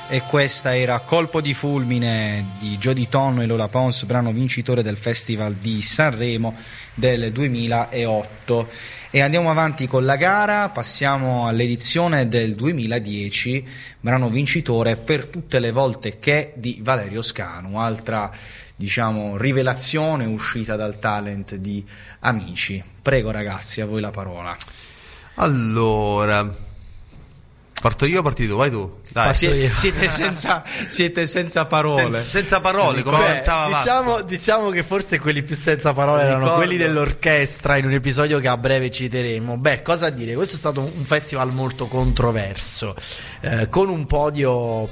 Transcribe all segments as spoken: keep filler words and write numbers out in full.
e questa era Colpo di fulmine di Jody Tonno e Lola Pons, brano vincitore del Festival di Sanremo del duemilaotto. E andiamo avanti con la gara, passiamo all'edizione del duemiladieci, brano vincitore Per tutte le volte che di Valerio Scanu, altra diciamo rivelazione uscita dal talent di Amici. Prego ragazzi, a voi la parola. Allora, parto io o parti tu? Vai tu. Dai. Siete, siete, senza, siete senza parole. Sen- senza parole, come Beh, cantava diciamo, diciamo che forse quelli più senza parole erano Ricordo. quelli dell'orchestra in un episodio che a breve citeremo. Beh, cosa dire? Questo è stato un festival molto controverso, eh, con un podio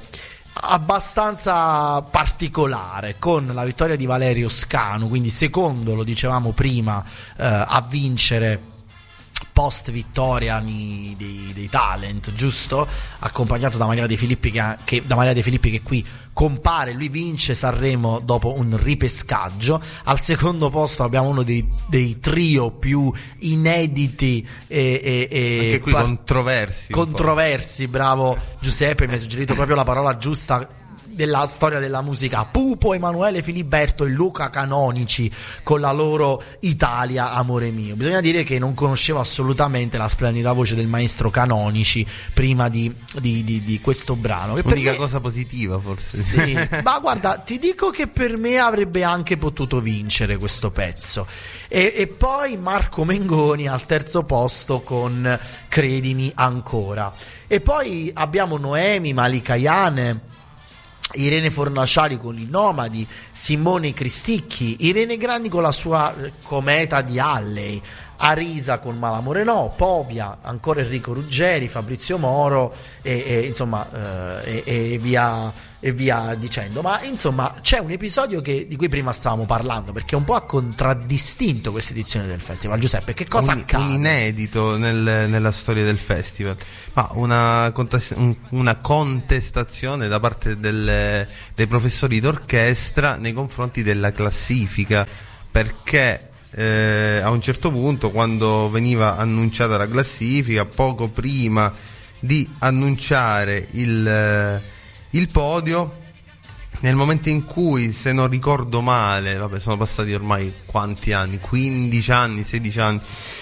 abbastanza particolare, con la vittoria di Valerio Scanu, quindi secondo, lo dicevamo prima, eh, a vincere post vittoria dei, dei talent, giusto? Accompagnato da Maria De Filippi che, che, da Maria De Filippi che qui compare, lui vince Sanremo dopo un ripescaggio. Al secondo posto abbiamo uno dei, dei trio più inediti e, e, e anche qui par- controversi controversi, bravo Giuseppe, mi ha suggerito proprio la parola giusta della storia della musica. Pupo, Emanuele Filiberto e Luca Canonici con la loro Italia amore mio. Bisogna dire che non conoscevo assolutamente la splendida voce del maestro Canonici prima di, di, di, di questo brano, che l'unica per me... cosa positiva forse. Sì, ma guarda, ti dico che per me avrebbe anche potuto vincere questo pezzo. E, e poi Marco Mengoni al terzo posto con Credimi ancora. E poi abbiamo Noemi, Malika Iane, Irene Fornaciari con i Nomadi, Simone Cristicchi, Irene Grandi con la sua Cometa di Halley, Arisa con Malamore No, Povia, ancora Enrico Ruggeri, Fabrizio Moro e, e insomma eh, e, e, via, e via dicendo. Ma insomma c'è un episodio che, di cui prima stavamo parlando, perché un po' ha contraddistinto questa edizione del festival. Giuseppe, che cosa un, accade? Un inedito nel, nella storia del festival, ma una, contest- un, una contestazione da parte del, dei professori d'orchestra nei confronti della classifica, perché Eh, a un certo punto, quando veniva annunciata la classifica, poco prima di annunciare il, eh, il podio, nel momento in cui, se non ricordo male, vabbè, sono passati ormai quanti anni, quindici anni, sedici anni,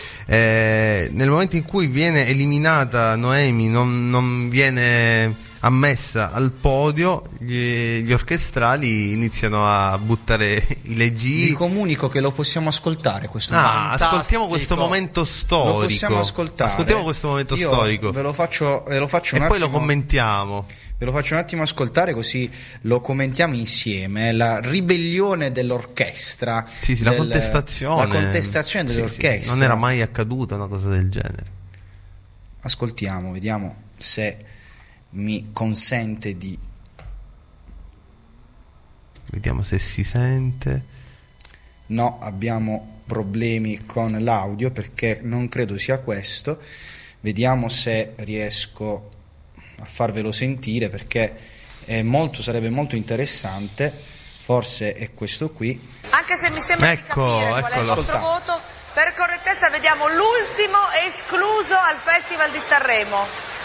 eh, nel momento in cui viene eliminata Noemi, non, non viene ammessa al podio, gli, gli orchestrali iniziano a buttare i leggii. Vi comunico che lo possiamo ascoltare questo ah, fantastico. ascoltiamo questo momento storico. Lo possiamo ascoltare. Ascoltiamo questo momento Io storico. Ve lo faccio, ve lo faccio e un poi attimo, lo commentiamo. Ve lo faccio un attimo ascoltare, così lo commentiamo insieme. La ribellione dell'orchestra. Sì, sì, del, la contestazione. La contestazione sì, dell'orchestra. Sì, non era mai accaduta una cosa del genere. Ascoltiamo, vediamo se mi consente di... Vediamo se si sente. No, abbiamo problemi con l'audio, perché non credo sia questo. Vediamo se riesco a farvelo sentire, perché è molto, sarebbe molto interessante. Forse è questo qui. Anche se mi sembra ecco, di capire ecco, qual è il vostro ascoltate. voto, per correttezza vediamo l'ultimo escluso al Festival di Sanremo.